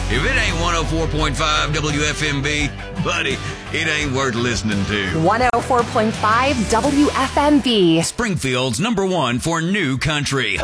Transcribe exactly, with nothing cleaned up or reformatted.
If it ain't one oh four point five W F M B, buddy, it ain't worth listening to. one oh four point five W F M B. Springfield's number one for new country.